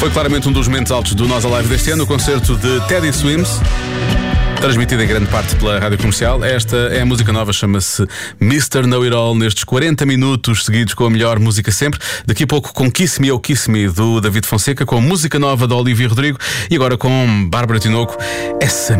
Foi claramente um dos momentos altos do Nós Alive deste ano, o concerto de Teddy Swims, transmitido em grande parte pela Rádio Comercial. Esta é a música nova, chama-se Mr. Know It All, nestes 40 minutos seguidos com a melhor música sempre. Daqui a pouco com Kiss Me, ou Kiss Me, do David Fonseca, com a música nova da Olivia Rodrigo, e agora com Bárbara Tinoco, essa